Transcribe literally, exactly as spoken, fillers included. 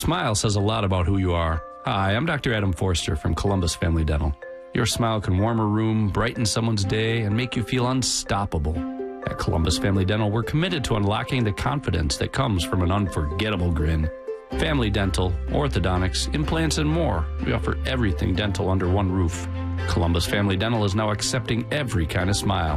Smile says a lot about who you are. Hi, I'm Doctor Adam Forster from Columbus Family Dental. Your smile can warm a room, brighten someone's day, and make you feel unstoppable. At Columbus Family Dental, we're committed to unlocking the confidence that comes from an unforgettable grin. Family dental, orthodontics, implants, and more. We offer everything dental under one roof. Columbus Family Dental is now accepting every kind of smile.